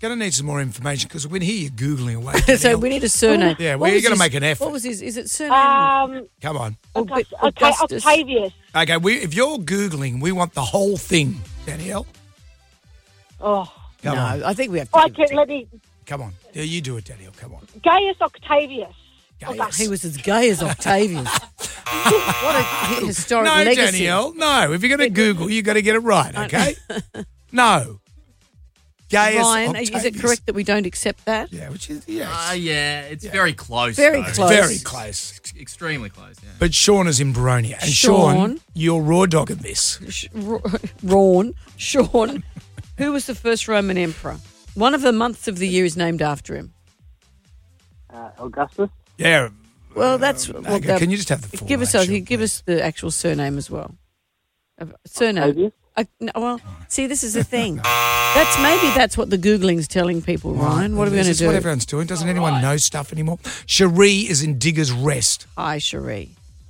Going to need some more information because we can hear you Googling away. So Danielle. we need a surname. Yeah, well, you're going to make an effort. What was his? Is it surname? Come on. Augustus. Octavius. Okay, if you're Googling, we want the whole thing, Danielle. Oh. Come on. I think we have to. Let me. Come on. Yeah, you do it, Danielle. Come on. Gaius Octavius. Gaius. He was as gay as Octavius. What a historic No, legacy. Danielle. No, if you're going to Google, you got to get it right, okay? No. Gaius Ryan, Octavius. is it correct that we don't accept that? Yeah, which is, It's very close. Very though. close. very close. Extremely close, yeah. But Sean is in Baronia. And Sean, you're raw dogging this. Sean, who was the first Roman emperor? One of the months of the year is named after him. Augustus. Yeah. Well, that's... Okay, can you just have the full Give us the actual surname as well. Surname. Octavius? No, well, see, this is the thing. That's what the Googling's telling people, Ryan. What are we going to Is this do? what everyone's doing? Doesn't anyone know stuff anymore? Cherie is in Digger's Rest. Hi, Cherie.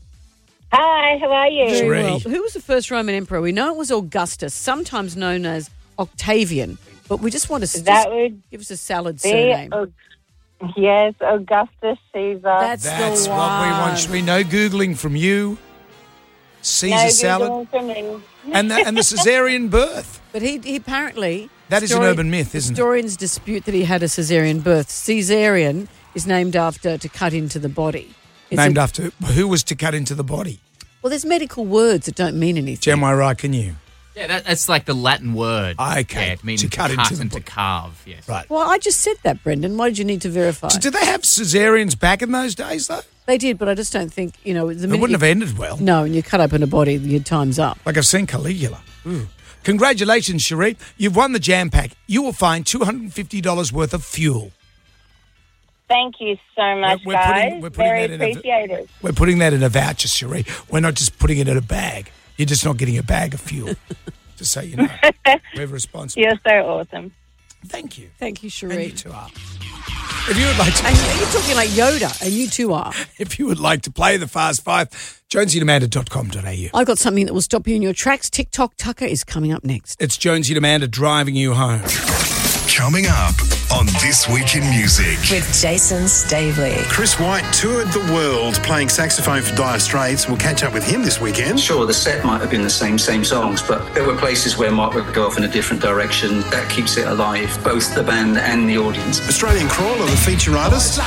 Hi, how are you? Very Cherie. well. Who was the first Roman emperor? We know it was Augustus, sometimes known as Octavian, but we just want to give us a salad surname. Yes, Augustus Caesar. That's That's the what one. we want. Cherie. No Googling from you. Caesar salad. And the Caesarean birth. But he apparently... That is an urban myth, isn't it? Historians dispute that he had a Caesarean birth. Caesarean is named after to cut into the body. Named after who was to cut into the body? Well, there's medical words that don't mean anything. Am I right? Can you? Yeah, that's like the Latin word. Okay. Yeah, it means To cut into the and body. to carve, yes. Right. Well, I just said that, Brendan. Why did you need to verify? Did they have Caesareans back in those days, though? They did, but I just don't think, the It minute wouldn't have ended well. No, and you cut open a body, your time's up. Like I've seen Caligula. Ooh. Congratulations, Cherie. You've won the Jam Pack. You will find $250 worth of fuel. Thank you so much, We're guys. putting Very that in a- appreciated. We're putting that in a voucher, Cherie. We're not just putting it in a bag. You're just not getting a bag of fuel. Just so you know. We're responsible. You're so awesome. Thank you. Thank you, And Cherie. you two are. If you would like to... And you're talking like Yoda, and you too are. If you would like to play the Fast Five, jonesyandamanda.com.au. I've got something that will stop you in your tracks. TikTok Tucker is coming up next. It's Jonesy and Amanda driving you home. Coming up on This Week in Music. With Jason Stavely. Chris White toured the world playing saxophone for Dire Straits. We'll catch up with him this weekend. Sure, the set might have been the same songs, but there were places where Mark would go off in a different direction. That keeps it alive, both the band and the audience. Australian Crawler, the feature artist.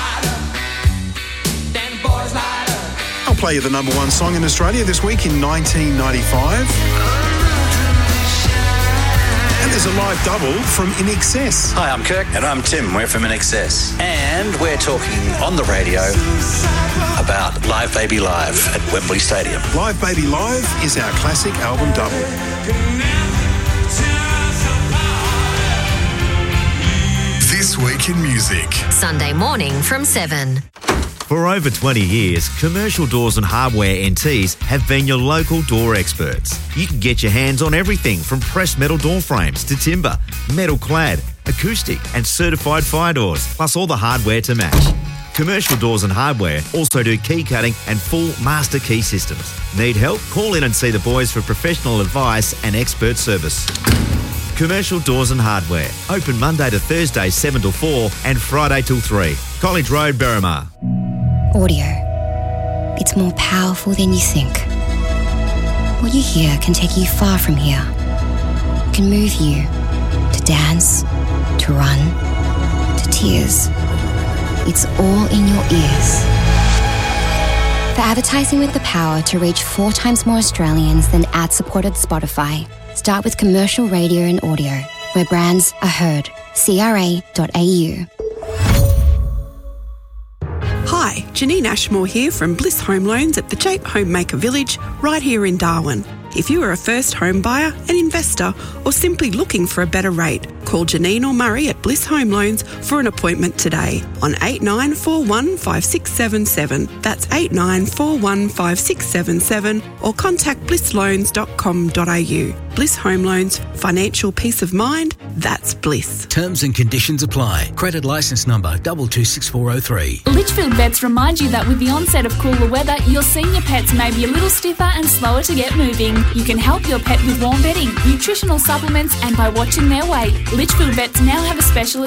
I'll play you the number one song in Australia this week in 1995. And there's a live double from In Excess. Hi, I'm Kirk. And I'm Tim. We're from In Excess. And we're talking on the radio about Live Baby Live at Wembley Stadium. Live Baby Live is our classic album double. This Week in Music. Sunday morning from 7. For over 20 years, Commercial Doors and Hardware NTs have been your local door experts. You can get your hands on everything from pressed metal door frames to timber, metal clad, acoustic and certified fire doors, plus all the hardware to match. Commercial Doors and Hardware also do key cutting and full master key systems. Need help? Call in and see the boys for professional advice and expert service. Commercial Doors and Hardware. Open Monday to Thursday 7 till 4 and Friday till 3. College Road, Berrimah. Audio. It's more powerful than you think. What you hear can take you far from here. It can move you to dance, to run, to tears. It's all in your ears. For advertising with the power to reach 4 times more Australians than ad-supported Spotify, start with commercial radio and audio, where brands are heard. CRA.au. Hi, Janine Ashmore here from Bliss Home Loans at the Jape Homemaker Village, right here in Darwin. If you are a first home buyer, an investor, or simply looking for a better rate, call Janine or Murray at Bliss Home Loans for an appointment today on 89415677. That's 89415677, or contact blissloans.com.au. Bliss Home Loans, financial peace of mind, that's bliss. Terms and conditions apply. Credit licence number 226403. Litchfield Vets remind you that with the onset of cooler weather, your senior pets may be a little stiffer and slower to get moving. You can help your pet with warm bedding, nutritional supplements, and by watching their weight. Litchfield Vets now have a specialist